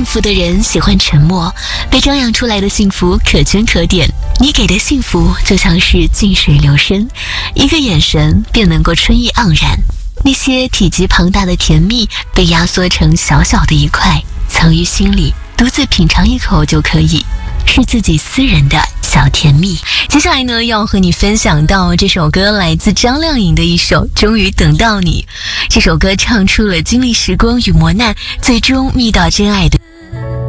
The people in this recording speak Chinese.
福的人喜欢沉默，被张扬出来的幸福可圈可点。你给的幸福就像是静水流深，一个眼神便能够春意盎然。那些体积庞大的甜蜜被压缩成小小的一块，藏于心里，独自品尝一口就可以，是自己私人的小甜蜜。接下来呢，要和你分享到这首歌来自张靓颖的一首《终于等到你》。这首歌唱出了经历时光与磨难，最终觅到真爱的